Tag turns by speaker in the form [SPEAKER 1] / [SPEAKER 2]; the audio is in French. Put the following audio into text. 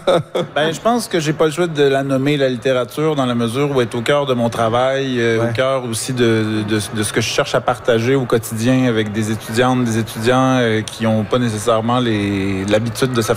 [SPEAKER 1] Je pense que j'ai pas le choix de la nommer, la littérature, dans la mesure où elle est au cœur de mon travail, au cœur aussi de ce que je cherche à partager au quotidien avec des étudiantes, des étudiants qui n'ont pas nécessairement l'habitude de